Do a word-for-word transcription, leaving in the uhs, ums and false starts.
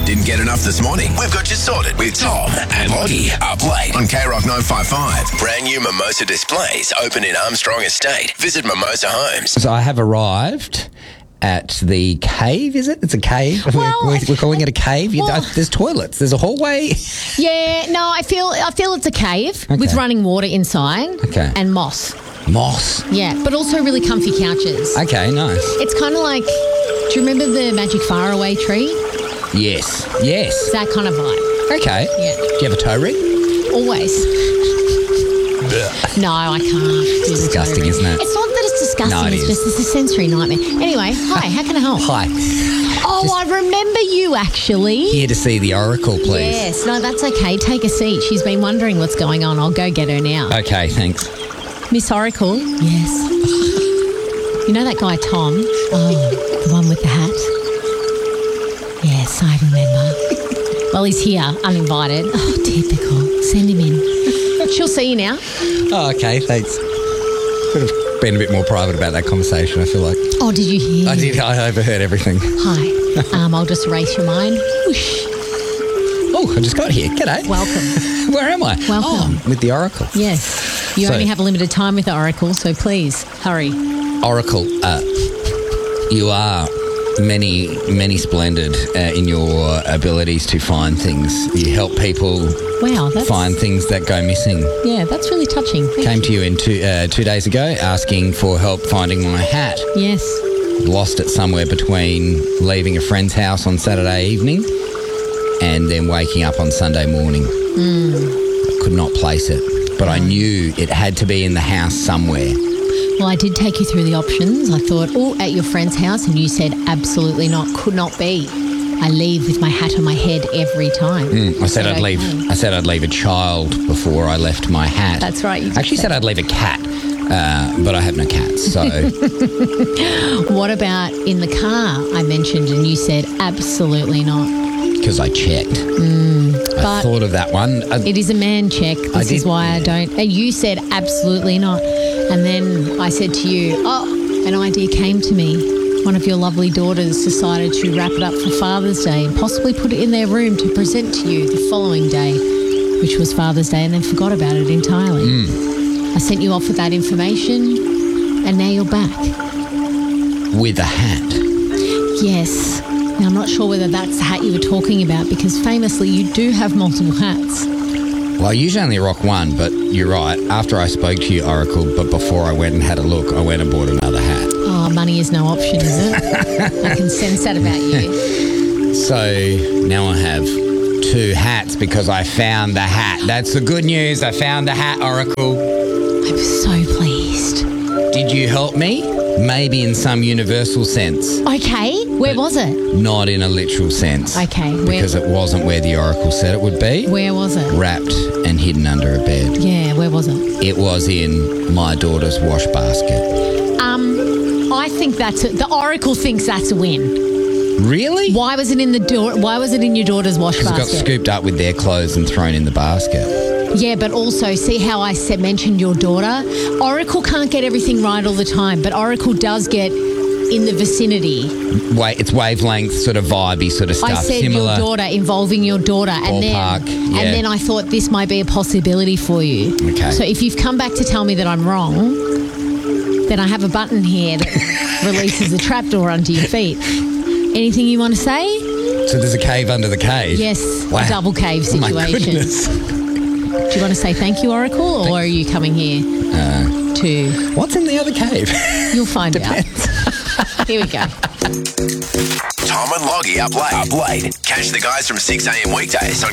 Didn't get enough this morning? We've got you sorted with Tom and Lottie up late on K Rock nine five five. Brand new Mimosa displays open in Armstrong Estate. Visit Mimosa Homes. So I have arrived at the cave, is it? It's a cave. Well, we're, we're calling it a cave. You well- know, there's toilets. There's a hallway. Yeah, no, I feel I feel it's a cave Okay. with running water inside Okay. and moss. Moss. Yeah, but also really comfy couches. Okay, nice. It's kind of like, do you remember the Magic Faraway tree? Yes. Yes. It's that kind of vibe. Okay. Yeah. Do you have a toe ring? Always. No, I can't. It's disgusting, isn't it? It's not that it's disgusting. No, it it's is. just it's a sensory nightmare. Anyway, hi. How can I help? Hi. Oh, Just- I remember you actually. Here to see the oracle, please. Yes. No, that's okay. Take a seat. She's been wondering what's going on. I'll go get her now. Okay, thanks. Miss Oracle. Yes. You know that guy Tom? Oh, the one with the hat. Yes, I remember. Well, he's here, uninvited. Oh, typical. Send him in. She'll see you now. Oh, okay, thanks. Could have been a bit more private about that conversation, I feel like. Oh, did you hear? I did. I overheard everything. Hi. Um, I'll just erase your mind. Whoosh. Oh, I just got here. G'day. Welcome. Where am I? Welcome. Oh, I'm with the oracle. Yes. You So- only have a limited time with the Oracle, so please, hurry. Oracle, uh, you are many, many splendid uh, in your abilities to find things. You help people Wow, that's... find things that go missing. Yeah, that's really touching. Thank Came you. to you in two, uh, two days ago asking for help finding my hat. Yes. Lost it somewhere between leaving a friend's house on Saturday evening and then waking up on Sunday morning. Mm. Could not place it, but I knew it had to be in the house somewhere. Well, I did take you through the options. I thought, oh, at your friend's house, and you said absolutely not, could not be. I leave with my hat on my head every time. Mm, I said I'd okay. leave. I said I'd leave a child before I left my hat. That's right. You I actually said I'd leave a cat, uh, but I have no cats. So What about in the car? I mentioned, and you said absolutely not. because I checked, I But thought of that one. I, it is a man check. I This is did- why I yeah. don't. And you said absolutely not. And then I said to you, oh, an idea came to me. One of your lovely daughters decided to wrap it up for Father's Day and possibly put it in their room to present to you the following day, which was Father's Day, and then forgot about it entirely. Mm. I sent you off with that information, and now you're back. with a hat. Yes. Now, I'm not sure whether that's the hat you were talking about, because famously you do have multiple hats. Well, I usually only rock one, but you're right. After I spoke to you, Oracle, but before I went and had a look, I went and bought another hat. Oh, money is no option, is it? I can sense that about you. So now I have two hats because I found the hat. That's the good news. I found the hat, Oracle. I'm so pleased. Did you help me? Maybe in some universal sense, Okay, where was it? not in a literal sense. Okay, where, Because it wasn't where the Oracle said it would be. where was it? Wrapped and hidden under a bed. Yeah, where was it? It was in my daughter's wash basket. Um, I think that's a, the Oracle thinks that's a win. Really? Why was it in the door? Why was it in your daughter's wash Because it got basket? scooped up with their clothes and thrown in the basket. Yeah, but also see how I said mentioned your daughter. Oracle can't get everything right all the time, but Oracle does get in the vicinity. Wait, it's wavelength sort of vibey sort of stuff. I said Similar. your daughter, involving your daughter, and Ballpark, then yeah. and then I thought this might be a possibility for you. Okay. So if you've come back to tell me that I'm wrong, then I have a button here that releases a trapdoor under your feet. Anything you want to say? So there's a cave under the cave? Yes, Wow. a double cave Oh my situation. goodness. Do you want to say thank you, Oracle, or are you coming here Uh, to? what's in the other cave? You'll find Depends. out. Here we go. Tom and Loggy up late. Up late. Catch the guys from six a.m. weekdays on